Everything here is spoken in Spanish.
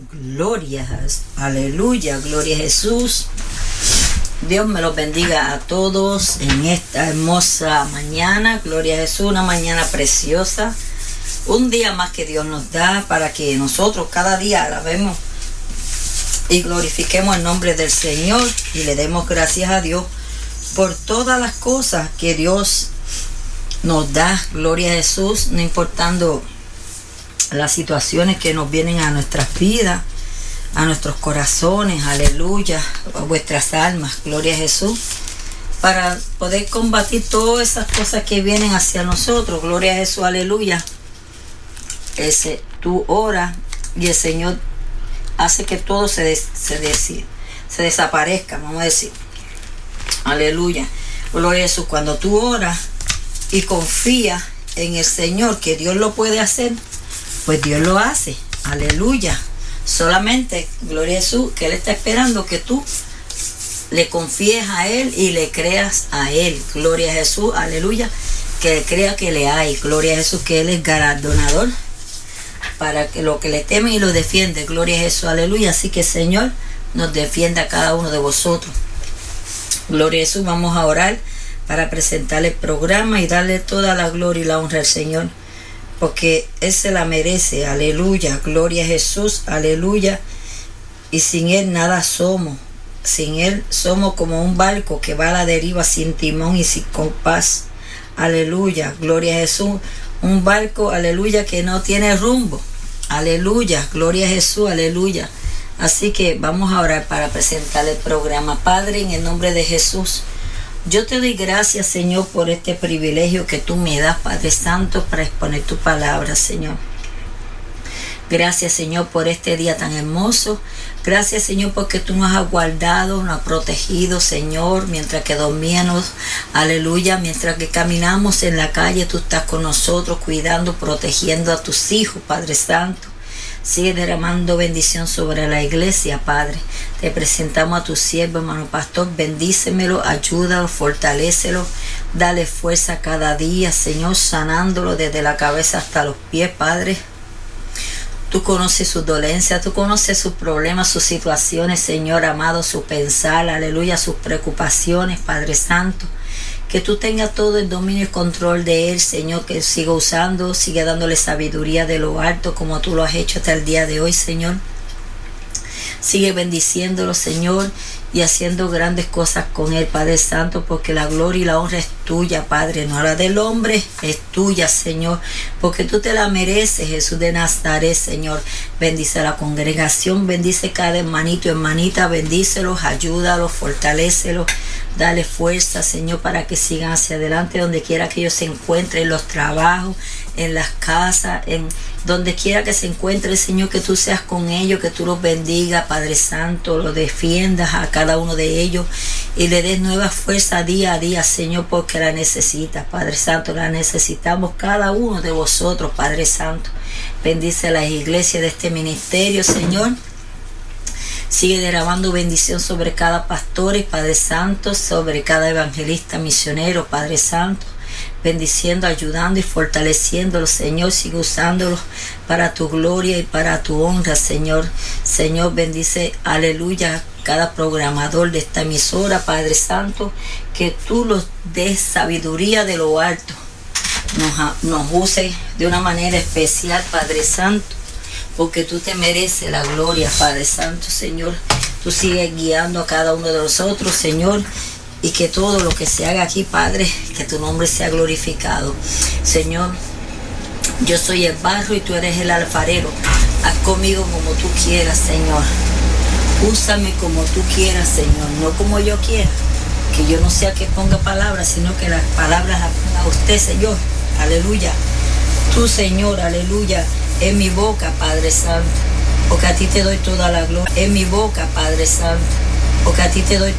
Gloria, aleluya, gloria a Jesús. Dios me los bendiga a todos en esta hermosa mañana. Gloria a Jesús, una mañana preciosa. Un día más que Dios nos da para que nosotros cada día alabemos y glorifiquemos el nombre del Señor y le demos gracias a Dios por todas las cosas que Dios nos da. Gloria a Jesús, no importando las situaciones que nos vienen a nuestras vidas, a nuestros corazones, aleluya, a vuestras almas, gloria a Jesús, para poder combatir todas esas cosas que vienen hacia nosotros, gloria a Jesús, aleluya. Tú oras y el Señor hace que todo se desaparezca, vamos a decir, aleluya, gloria a Jesús. Cuando tú oras y confías en el Señor que Dios lo puede hacer, pues Dios lo hace, aleluya. Solamente, gloria a Jesús, que Él está esperando que tú le confíes a Él y le creas a Él, gloria a Jesús, aleluya. Que crea que le hay, gloria a Jesús, que Él es galardonador para que lo que le temen y lo defiende, gloria a Jesús, aleluya. Así que Señor nos defienda a cada uno de vosotros, gloria a Jesús. Vamos a orar para presentarle el programa y darle toda la gloria y la honra al Señor, porque Él se la merece, aleluya, gloria a Jesús, aleluya. Y sin Él nada somos, sin Él somos como un barco que va a la deriva sin timón y sin compás, aleluya, gloria a Jesús. Un barco, aleluya, que no tiene rumbo, aleluya, gloria a Jesús, aleluya. Así que vamos a orar para presentar el programa. Padre, en el nombre de Jesús, yo te doy gracias, Señor, por este privilegio que tú me das, Padre Santo, para exponer tu palabra, Señor. Gracias, Señor, por este día tan hermoso. Gracias, Señor, porque tú nos has guardado, nos has protegido, Señor, mientras que dormíamos, aleluya. Mientras que caminamos en la calle, tú estás con nosotros, cuidando, protegiendo a tus hijos, Padre Santo. Sigue derramando bendición sobre la iglesia, Padre. Te presentamos a tu siervo, hermano pastor. Bendícemelo, ayúdalo, fortalécelo. Dale fuerza cada día, Señor, sanándolo desde la cabeza hasta los pies, Padre. Tú conoces sus dolencias, tú conoces sus problemas, sus situaciones, Señor amado, su pensar, aleluya, sus preocupaciones, Padre Santo. Que tú tengas todo el dominio y control de él, Señor, que siga usando, siga dándole sabiduría de lo alto como tú lo has hecho hasta el día de hoy, Señor. Sigue bendiciéndolo, Señor, y haciendo grandes cosas con él, Padre Santo, porque la gloria y la honra es tuya, Padre, no la del hombre, es tuya, Señor, porque tú te la mereces, Jesús de Nazaret, Señor. Bendice a la congregación, bendice cada hermanito y hermanita, bendícelos, ayúdalos, fortalécelos, dale fuerza, Señor, para que sigan hacia adelante donde quiera que ellos se encuentren, en los trabajos, en las casas, en donde quiera que se encuentre, Señor, que tú seas con ellos, que tú los bendigas, Padre Santo, los defiendas a cada uno de ellos y le des nueva fuerza día a día, Señor, porque la necesitas, Padre Santo, la necesitamos cada uno de vosotros, Padre Santo. Bendice a las iglesias de este ministerio, Señor. Sigue derramando bendición sobre cada pastor y Padre Santo, sobre cada evangelista misionero, Padre Santo. Bendiciendo, ayudando y fortaleciéndolos, Señor. Sigue usándolos para tu gloria y para tu honra, Señor. Señor, bendice, aleluya, cada programador de esta emisora, Padre Santo. Que tú los des sabiduría de lo alto. Nos use de una manera especial, Padre Santo, porque tú te mereces la gloria, Padre Santo, Señor. Tú sigues guiando a cada uno de nosotros, Señor, y que todo lo que se haga aquí, Padre, que tu nombre sea glorificado. Señor, yo soy el barro y tú eres el alfarero. Haz conmigo como tú quieras, Señor. Úsame como tú quieras, Señor, no como yo quiera. Que yo no sea que ponga palabras, sino que las palabras las ponga usted, Señor. Aleluya. Tú, Señor, aleluya, en mi boca, Padre Santo, porque a ti te doy toda la gloria. En mi boca, Padre Santo, porque a ti te doy